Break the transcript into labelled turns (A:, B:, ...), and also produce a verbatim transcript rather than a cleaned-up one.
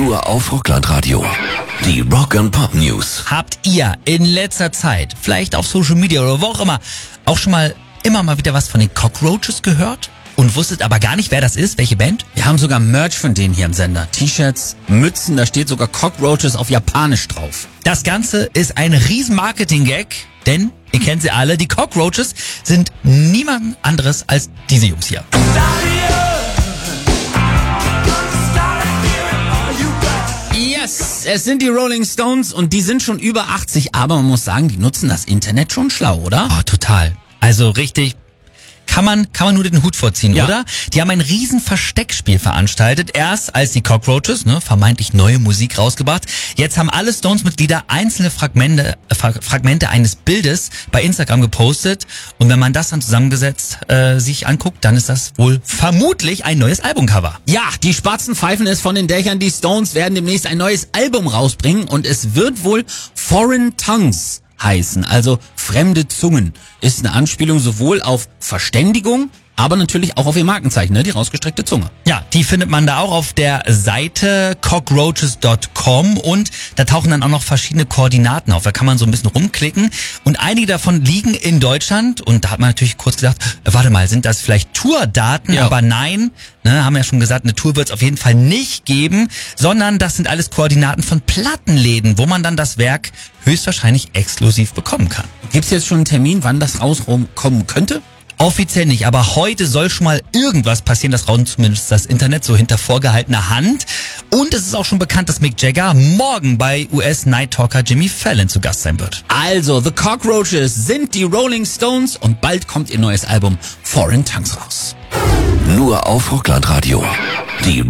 A: Nur auf Rocklandradio. Die Rock and Pop News.
B: Habt ihr in letzter Zeit, vielleicht auf Social Media oder wo auch immer, auch schon mal immer mal wieder was von den Cockroaches gehört? Und wusstet aber gar nicht, wer das ist, welche Band?
C: Wir haben sogar Merch von denen hier im Sender. T-Shirts, Mützen, da steht sogar Cockroaches auf Japanisch drauf.
B: Das Ganze ist ein riesen Marketing-Gag, denn, ihr kennt sie alle, die Cockroaches sind niemand anderes als diese Jungs hier.
C: Yes, es sind die Rolling Stones und die sind schon über achtzig, aber man muss sagen, die nutzen das Internet schon schlau, oder?
B: Oh, total. Also richtig... Kann man, kann man nur den Hut vorziehen,
C: Ja.
B: oder? Die haben ein riesen Versteckspiel veranstaltet. Erst als die Cockroaches, ne, vermeintlich neue Musik rausgebracht. Jetzt haben alle Stones-Mitglieder einzelne Fragmente, äh, Fra- Fragmente eines Bildes bei Instagram gepostet. Und wenn man das dann zusammengesetzt äh, sich anguckt, dann ist das wohl vermutlich ein neues Albumcover.
C: Ja, die Spatzen pfeifen es von den Dächern. Die Stones werden demnächst ein neues Album rausbringen und es wird wohl Foreign Tongues heißen, also fremde Zungen. Ist eine Anspielung sowohl auf Verständigung, aber natürlich auch auf ihr Markenzeichen, ne? Die rausgestreckte Zunge.
B: Ja, die findet man da auch auf der Seite cockroaches Punkt com und da tauchen dann auch noch verschiedene Koordinaten auf. Da kann man so ein bisschen rumklicken und einige davon liegen in Deutschland und da hat man natürlich kurz gedacht, äh, warte mal, sind das vielleicht Tourdaten?
C: Ja.
B: Aber nein, ne, haben wir ja schon gesagt, eine Tour wird es auf jeden Fall nicht geben, sondern das sind alles Koordinaten von Plattenläden, wo man dann das Werk höchstwahrscheinlich exklusiv bekommen kann.
C: Gibt's jetzt schon einen Termin, wann das rauskommen könnte?
B: Offiziell nicht, aber heute soll schon mal irgendwas passieren, das raunt zumindest das Internet so hinter vorgehaltener Hand. Und es ist auch schon bekannt, dass Mick Jagger morgen bei U S-Night Talker Jimmy Fallon zu Gast sein wird.
C: Also, The Cockroaches sind die Rolling Stones und bald kommt ihr neues Album Foreign Tongues raus.
A: Nur auf Rocklandradio. Die